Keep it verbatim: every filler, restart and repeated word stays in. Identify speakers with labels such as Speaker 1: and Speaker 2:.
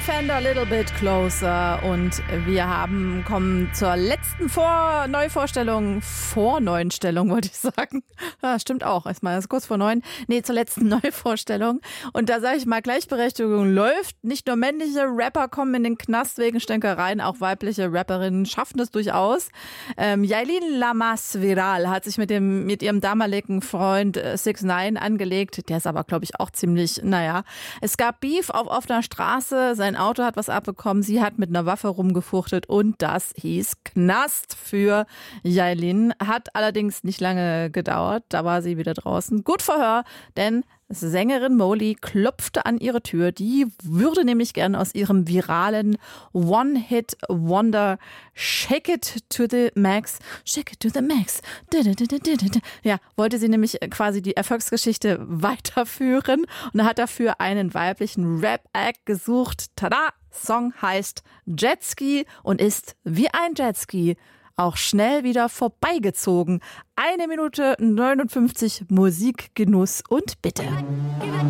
Speaker 1: Fender a little bit closer und wir haben kommen zur letzten vor Neuvorstellung, vor Neuenstellung wollte ich sagen. Ja, stimmt auch, erstmal ist kurz vor neun. Nee, zur letzten Neuvorstellung. Und da sage ich mal, Gleichberechtigung läuft. Nicht nur männliche Rapper kommen in den Knast wegen Stänkereien, auch weibliche Rapperinnen schaffen es durchaus. Ähm, Yailin Lamas Viral hat sich mit dem mit ihrem damaligen Freund äh, six nine angelegt. Der ist aber, glaube ich, auch ziemlich, naja. Es gab Beef auf offener Straße, sein Auto hat was abbekommen, sie hat mit einer Waffe rumgefuchtelt und das hieß Knast für Yailin. Hat allerdings nicht lange gedauert, da war sie wieder draußen. Gut Verhör, denn Sängerin Molly klopfte an ihre Tür. Die würde nämlich gern aus ihrem viralen One-Hit-Wonder Shake It to the Max, Shake It to the Max, ja, wollte sie nämlich quasi die Erfolgsgeschichte weiterführen und hat dafür einen weiblichen Rap-Act gesucht. Tada! Song heißt Jetski und ist wie ein Jetski auch schnell wieder vorbeigezogen. Eine Minute neunundfünfzig Musikgenuss und bitte.